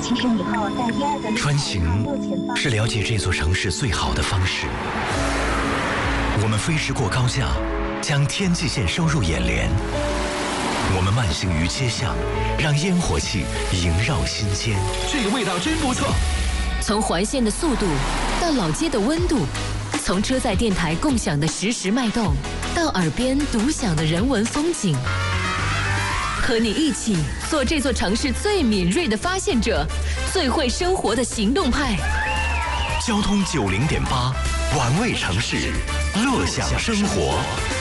穿行是了解这座城市最好的方式。我们飞驰过高架，将天际线收入眼帘。我们慢行于街巷，让烟火气萦绕心间。 这个味道真不错。 从环线的速度到老街的温度，从车载电台共享的实时脉动，到耳边独享的人文风景。和你一起做这座城市最敏锐的发现者，最会生活的行动派。 交通90.8，玩味城市，乐享生活。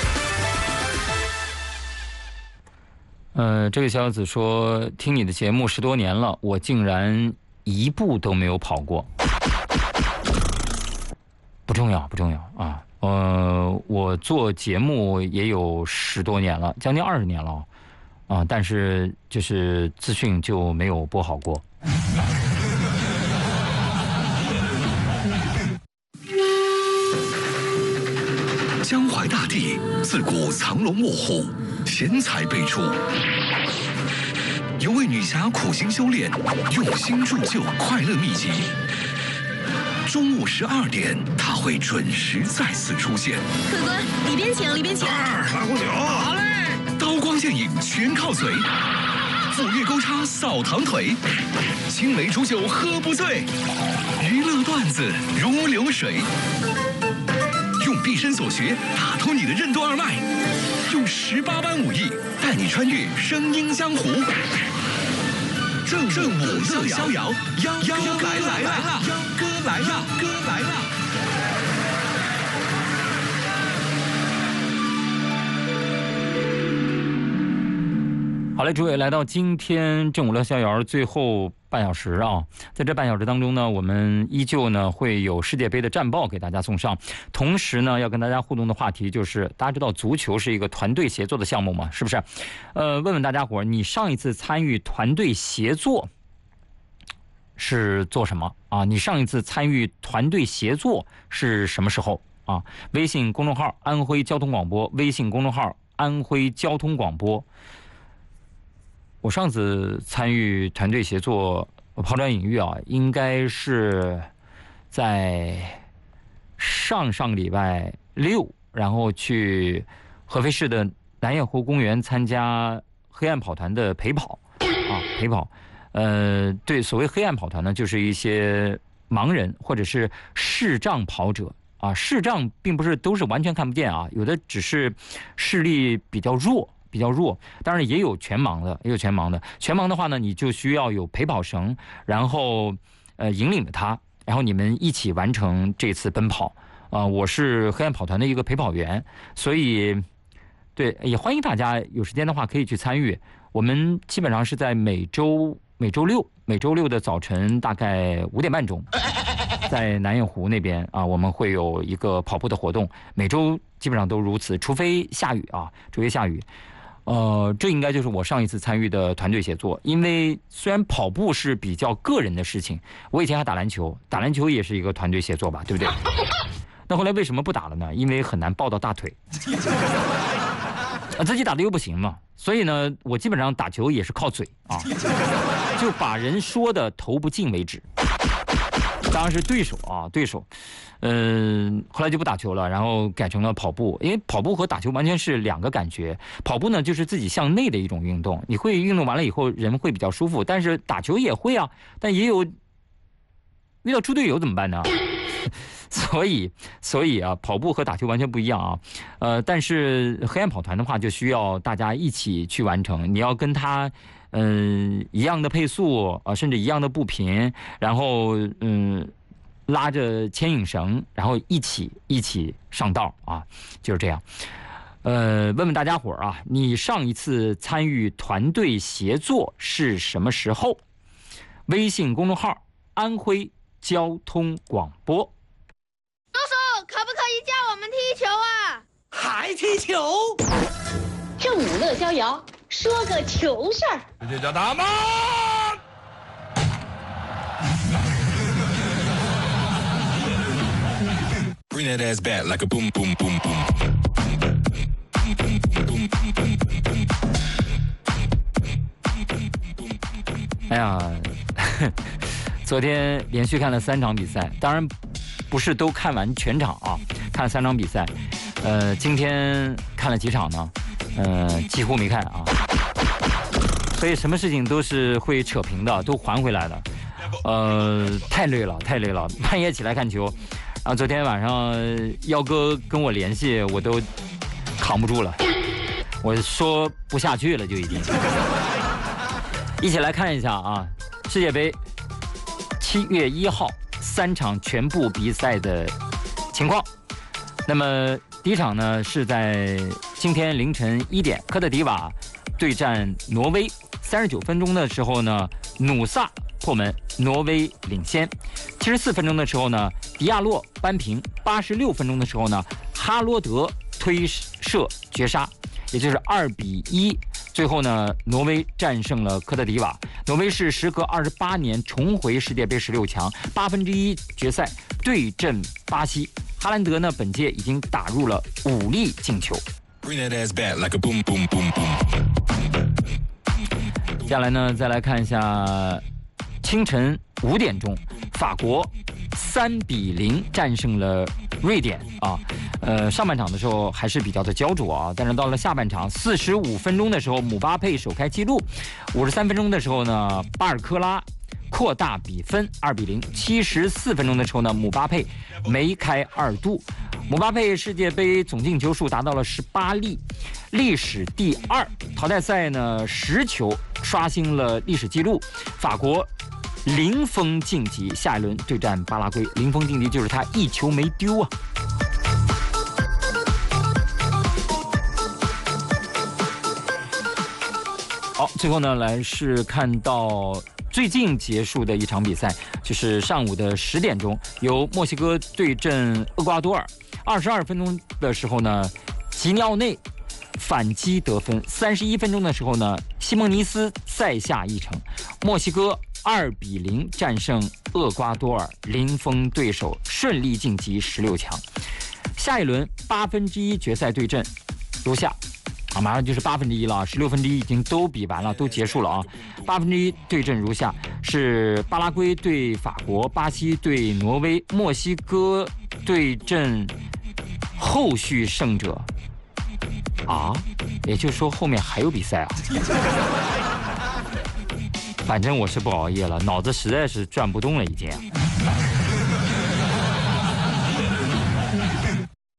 这个小伙子说，听你的节目10多年了，我竟然一步都没有跑过。不重要，不重要啊。我做节目也有10多年了，将近20年了啊，但是就是资讯就没有播好过。 江淮大地自古藏龙卧虎，贤才辈出。有位女侠苦心修炼，用心铸就快乐秘籍。中午12点，她会准时再次出现。 客官，里边请，里边请。 来壶酒。好嘞。刀光剑影全靠嘴，斧钺钩叉扫堂腿，青梅煮酒喝不醉，娱乐段子如流水。用毕生所学打通你的任督二脉，用18般武艺带你穿越声音江湖。正午乐逍遥，幺哥来了，幺哥来了，幺哥来了。 好嘞，诸位，来到今天正午乐逍遥最后半小时啊，在这半小时当中呢，我们依旧呢会有世界杯的战报给大家送上，同时呢要跟大家互动的话题就是，大家知道足球是一个团队协作的项目嘛，是不是？问问大家伙，你上一次参与团队协作是做什么啊？你上一次参与团队协作是什么时候啊？微信公众号安徽交通广播，微信公众号安徽交通广播。我上次参与团队协作，抛砖引玉啊，应该是在上个礼拜6，然后去合肥市的南雁湖公园参加黑暗跑团的陪跑啊，陪跑。对，所谓黑暗跑团呢，就是一些盲人或者是视障跑者啊，视障并不是都是完全看不见啊，有的只是视力比较弱。当然也有全盲的，全盲的话呢，你就需要有陪跑绳，然后引领着他，然后你们一起完成这次奔跑。我是黑暗跑团的一个陪跑员，所以对，也欢迎大家有时间的话可以去参与。我们基本上是在每周六的早晨大概5点半钟，在南雁湖那边啊，我们会有一个跑步的活动，每周基本上都如此，除非下雨啊，这应该就是我上一次参与的团队协作。因为虽然跑步是比较个人的事情，我以前还打篮球也是一个团队协作吧，对不对？那后来为什么不打了呢？因为很难抱到大腿，自己打的又不行嘛，所以呢，我基本上打球也是靠嘴啊，就把人说的投不进为止。当然是对手，后来就不打球了，然后改成了跑步，因为跑步和打球完全是两个感觉。跑步呢就是自己向内的一种运动，你会运动完了以后人会比较舒服，但是打球也会啊，但也有遇到猪队友怎么办呢？所以啊，跑步和打球完全不一样啊。但是黑暗跑团的话，就需要大家一起去完成，你要跟他一样的配速啊，甚至一样的步频，然后拉着牵引绳，然后一起上道啊，就是这样。问问大家伙啊，你上一次参与团队协作是什么时候？微信公众号安徽交通广播。 叔叔，可不可以教我们踢球啊？ 还踢球？ 正午乐逍遥，说个球事儿。 这叫大妈。 Bring that ass back like a boom boom boom boom. 哎呀， 昨天连续看了3场比赛，当然不是都看完全场啊，看了3场比赛。今天看了几场呢？几乎没看啊。所以什么事情都是会扯平的，都还回来的。太累了，半夜起来看球。然后昨天晚上耀哥跟我联系，我都扛不住了，我说不下去了就已经。一起来看一下啊，世界杯7月1号3场全部比赛的情况。那么第一场呢是在今天凌晨1点，科特迪瓦对战挪威。39分钟的时候呢，努萨破门，挪威领先。74分钟的时候呢，迪亚洛扳平。86分钟的时候呢，哈罗德推射绝杀，也就是2-1。最后呢，挪威战胜了科特迪瓦。挪威是时隔28年重回世界杯16强，1/8决赛对阵巴西。哈兰德呢，本届已经打入了5粒进球。 Bring that ass back like a boom boom boom boom. 接下来呢，再来看一下清晨5点钟，法国3-0战胜了瑞典啊。上半场的时候还是比较的焦灼啊，但是到了下半场45分钟的时候，姆巴佩首开纪录。53分钟的时候呢，巴尔科拉扩大比分2-0。74分钟的时候呢，姆巴佩梅开2度。姆巴佩世界杯总进球数达到了18粒，历史第2。淘汰赛呢10球，刷新了历史记录。法国零封晋级，下一轮对战巴拉圭。零封晋级就是他1球没丢啊。好，最后呢来是看到最近结束的一场比赛，就是上午的10点钟，由墨西哥对阵厄瓜多尔。22分钟的时候呢，吉尼奥内反击得分。31分钟的时候呢，西蒙尼斯赛下一城。墨西哥2-0战胜厄瓜多尔，零封对手，顺利晋级16强。下一轮1/8决赛对阵如下。马上就是1/8了，16分之一已经都比完了，都结束了啊。1/8对阵如下：是巴拉圭对法国，巴西对挪威，墨西哥对阵后续胜者啊，也就是说后面还有比赛啊。反正我是不熬夜了，脑子实在是转不动了已经。